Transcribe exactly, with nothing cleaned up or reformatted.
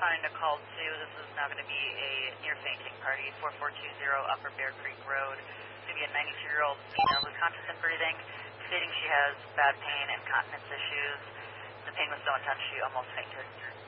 responding to call two. This is now going to be a near fainting party, four four two zero Upper Bear Creek Road. It's going to be a ninety-two-year-old female who's conscious and breathing, stating she has bad pain and continence issues. The pain was so intense she almost fainted.